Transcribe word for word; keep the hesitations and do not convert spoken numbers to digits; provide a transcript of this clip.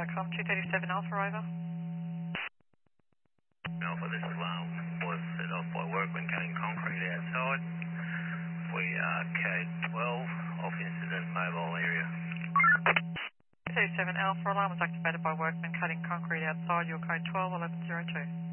com, two thirty-seven Alpha, over. Alpha, this alarm was set off by workmen cutting concrete outside. We are code twelve, off incident mobile area. two thirty-seven Alpha, alarm was activated by workmen cutting concrete outside, your code twelve, eleven zero two.